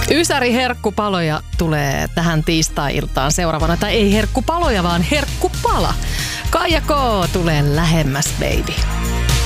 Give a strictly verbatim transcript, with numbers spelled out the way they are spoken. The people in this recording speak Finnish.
Ysäri herkkupaloja tulee tähän tiistai-iltaan seuraavana. Tai ei herkkupaloja, vaan herkkupala. Kaija K. tulee lähemmäs, baby.